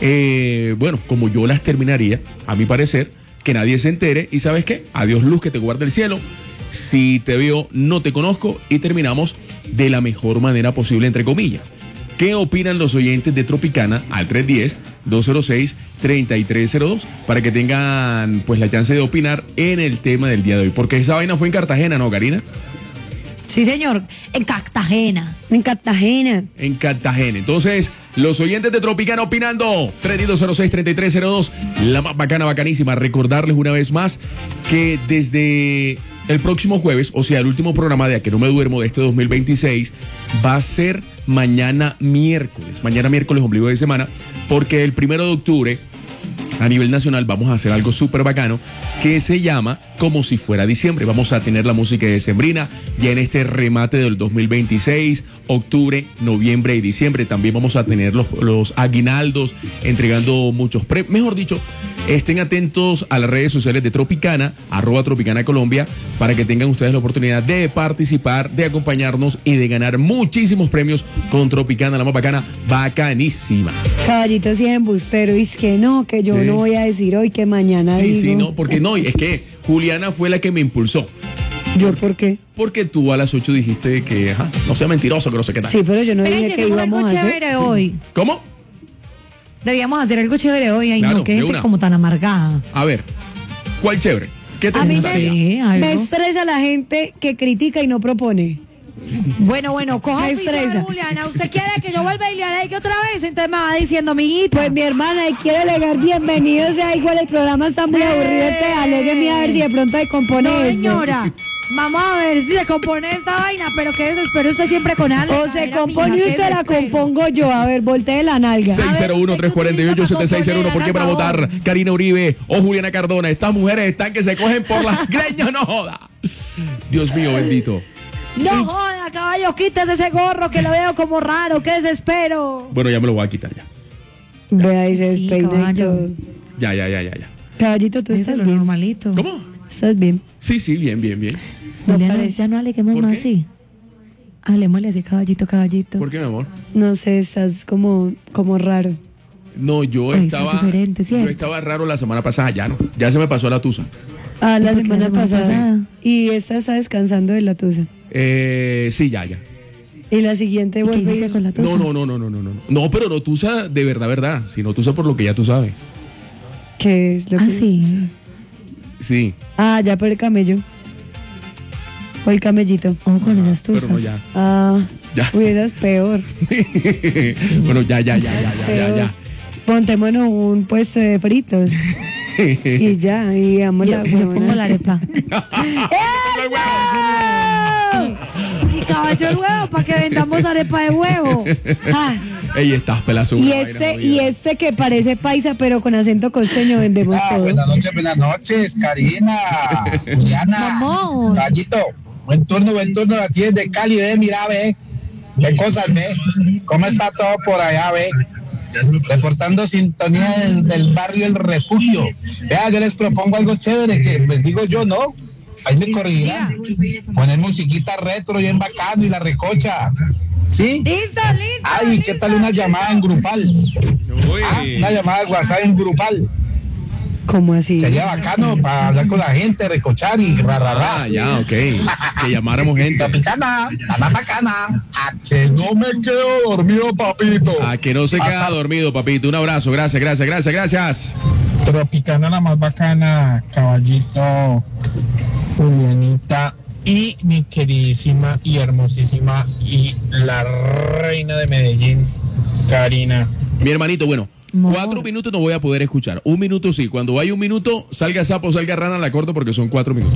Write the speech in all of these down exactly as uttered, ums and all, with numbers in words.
eh, bueno, como yo las terminaría, a mi parecer, que nadie se entere. Y ¿sabes qué? Adiós luz que te guarde el cielo. Si te veo, no te conozco. Y terminamos de la mejor manera posible, entre comillas. ¿Qué opinan los oyentes de Tropicana al tres uno cero, dos cero seis, tres tres cero dos para que tengan pues la chance de opinar en el tema del día de hoy? Porque esa vaina fue en Cartagena, ¿no, Karina? Sí, señor, en Cartagena. En Cartagena. En Cartagena. Entonces, los oyentes de Tropicana opinando. tres dos cero seis, tres tres cero dos. La más bacana, bacanísima. Recordarles una vez más que desde el próximo jueves, o sea, el último programa de A Que No Me Duermo de este dos mil veintiséis, va a ser mañana miércoles. Mañana miércoles, ombligo de semana, porque el primero de octubre, a nivel nacional, vamos a hacer algo súper bacano que se llama Como Si Fuera Diciembre. Vamos a tener la música decembrina ya en este remate del dos mil veintiséis, octubre, noviembre y diciembre. También vamos a tener los, los aguinaldos, entregando muchos premios. Mejor dicho, estén atentos a las redes sociales de Tropicana, arroba Tropicana Colombia, para que tengan ustedes la oportunidad de participar, de acompañarnos y de ganar muchísimos premios con Tropicana, la más bacana, bacanísima. Caballito sí es embustero, y es que no, que yo Sí. no voy a decir hoy que mañana Sí, digo. sí, no, porque no, es que Juliana fue la que me impulsó. ¿Yo por qué? Porque tú a las ocho dijiste que, ajá, no sea mentiroso, que no sé qué tal. Sí, pero yo no Pero dije si que hacemos íbamos algo a hacer. chévere hoy. ¿Cómo? Debíamos hacer algo chévere hoy. Ay, Claro, no, qué de gente una. como tan amargada. A ver, ¿cuál chévere? ¿Qué te A mí gustaría? Sí, algo. Me estresa la gente que critica y no propone. Bueno, bueno, coja Me oficial, estresa. Juliana. ¿Usted quiere que yo vuelva y le alegue otra vez? Entonces me va diciendo, amiguita. Pues mi hermana y quiere alegar bienvenido, o sea, igual el programa está muy aburrido, te alégueme a ver si de pronto se compone No, eso. señora. Vamos a ver si se compone esta vaina, pero que desespero usted siempre con algo. O se compone y usted la compongo yo. A ver, voltee la nalga. seis cero uno, tres cuatro ocho, siete seis cero uno. ¿Por qué para votar Karina Uribe o Juliana Cardona? Estas mujeres están que se cogen por las greñas, no joda. Dios mío, bendito. No joda, caballo, quítese ese gorro que lo veo como raro, qué desespero. Bueno, ya me lo voy a quitar ya. Vea y se Sí, despeina y caballo. todo. Ya, ya, ya, ya, ya. Caballito, ¿tú Eso estás es lo bien? normalito. ¿Cómo? ¿Estás bien? Sí, sí, bien, bien, bien. No Juliana, parece. ya no aleguemos ¿Por más qué? así. Hablemos así, caballito, caballito. ¿Por qué, mi amor? No sé, estás como, como raro. No, yo Ay, eso es estaba. diferente, ¿cierto? Yo estaba raro la semana pasada, ya no. Ya se me pasó la tusa. Ah, la ¿Y por qué semana la semana pasada. pasada? Y esta está descansando de la tusa. Eh, sí, ya, ya. Y la siguiente ¿Y qué vuelve. hiciste con la tusa? No, no, no, no, no, no, no. No, pero no tusa de verdad, verdad. Sino tusa por lo que ya tú sabes. ¿Qué es lo Ah, que sí. Sí. Ah, ya por el camello. O el camellito. Oh, con esas Pero tusas. no, ya. Ah, Ya. uy, esa es peor. Bueno, ya, ya, ya, ya, ya, ya, ya. Pontémonos un puesto de fritos. Y ya, y damos Yo, la yo pongo huevona. la arepa. Y caballo el huevo para que vendamos arepa de huevo. Ah, Ey, estás pelazo. y ese, y ese que parece paisa, pero con acento costeño, vendemos Ah, todo. buenas noches, buenas noches, Karina, Juliana, Mamón. Gallito, buen turno, buen turno, así desde Cali, ve, mira, ve, qué cosas, ve, cómo está todo por allá, ve, reportando sintonía desde el barrio El Refugio. Vea, yo les propongo algo chévere, que les digo yo, ¿no? Ahí me corregirán, poner musiquita retro bien bacano y la recocha, ¿sí? Listo, listo. Ay, ¿qué tal una llamada en grupal? Ah, una llamada de WhatsApp en grupal. ¿Cómo así? Sería bacano para hablar con la gente, recochar y ra, ra, ra. Ah, ya, ok. Que llamáramos gente. Tropicana, la más bacana. A que no me quedo dormido, papito. A que no se queda dormido, papito. Un abrazo. Gracias, gracias, gracias, gracias. Tropicana, la más bacana, caballito, Julianita y mi queridísima y hermosísima y la reina de Medellín, Karina. Mi hermanito, bueno, Amor. cuatro minutos no voy a poder escuchar. Un minuto sí. Cuando vaya un minuto, salga sapo, salga rana, la corto porque son cuatro minutos.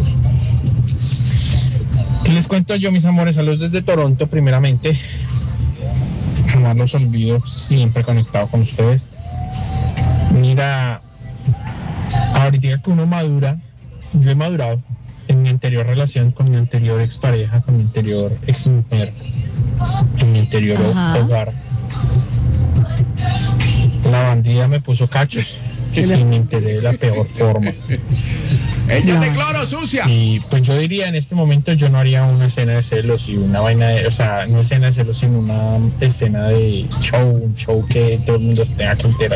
¿Qué les cuento yo, mis amores? Saludos desde Toronto, primeramente. Jamás los olvido, siempre conectado con ustedes. Mira, ahorita que uno madura, yo he madurado en mi anterior relación con mi anterior expareja, con mi anterior exmujer, en mi anterior Ajá. hogar. La bandida me puso cachos y me enteré de la peor forma. ¡Échate No. cloro, sucia! Y pues yo diría en este momento yo no haría una escena de celos y una vaina de, o sea, no escena de celos, sino una escena de show, un show que todo el mundo tenga que enterar.